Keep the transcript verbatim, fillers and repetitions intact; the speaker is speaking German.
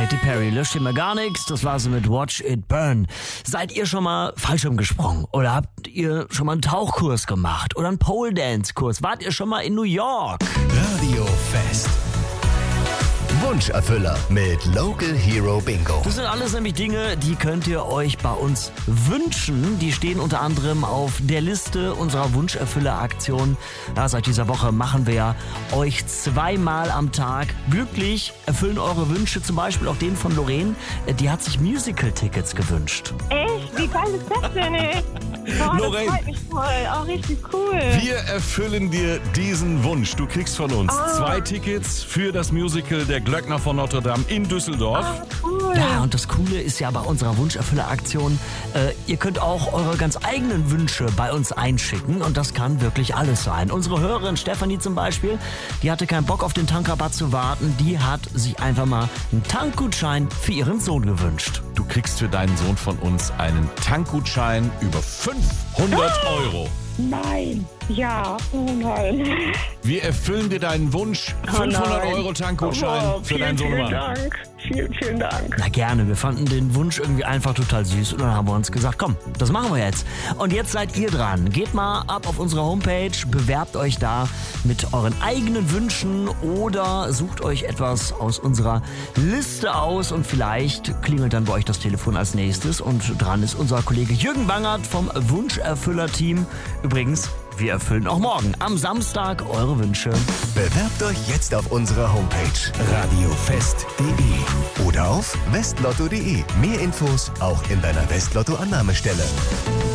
Katy Perry, löscht ihr mal gar nichts. Das war sie mit Watch It Burn. Seid ihr schon mal Fallschirm gesprungen? Oder habt ihr schon mal einen Tauchkurs gemacht? Oder einen Pole Dance Kurs? Wart ihr schon mal in New York? Radio Fest. Wunscherfüller mit Local Hero Bingo. Das sind alles nämlich Dinge, die könnt ihr euch bei uns wünschen. Die stehen unter anderem auf der Liste unserer Wunscherfüller-Aktion. Ja, seit dieser Woche machen wir euch zweimal am Tag glücklich, erfüllen eure Wünsche, zum Beispiel auch den von Lorraine. Die hat sich Musical-Tickets gewünscht. Echt? Wie geil ist das denn, ey? Boah, Lorraine. das freut mich voll. Auch richtig cool. Wir erfüllen dir diesen Wunsch. Du kriegst von uns Ah. zwei Tickets für das Musical Der Glöckner von Notre Dame in Düsseldorf. Ah, cool. Ja, und das Coole ist ja bei unserer Wunscherfüller-Aktion, äh, ihr könnt auch eure ganz eigenen Wünsche bei uns einschicken und das kann wirklich alles sein. Unsere Hörerin Stefanie zum Beispiel, die hatte keinen Bock auf den Tankrabatt zu warten, die hat sich einfach mal einen Tankgutschein für ihren Sohn gewünscht. Du kriegst für deinen Sohn von uns einen Tankgutschein über fünfhundert Euro. Nein. Ja. Oh nein. Wir erfüllen dir deinen Wunsch. Oh fünfhundert nein. Euro Tankgutschein Oh, für vielen, deinen vielen Sohnemann. Dank. Vielen, vielen Dank. Na gerne, wir fanden den Wunsch irgendwie einfach total süß und dann haben wir uns gesagt, komm, das machen wir jetzt. Und jetzt seid ihr dran. Geht mal ab auf unsere Homepage, bewerbt euch da mit euren eigenen Wünschen oder sucht euch etwas aus unserer Liste aus und vielleicht klingelt dann bei euch das Telefon als nächstes und dran ist unser Kollege Jürgen Bangert vom Wunscherfüller-Team. Übrigens, wir erfüllen auch morgen am Samstag eure Wünsche. Bewerbt euch jetzt auf unserer Homepage radiofest punkt de oder auf westlotto punkt de. Mehr Infos auch in deiner Westlotto-Annahmestelle.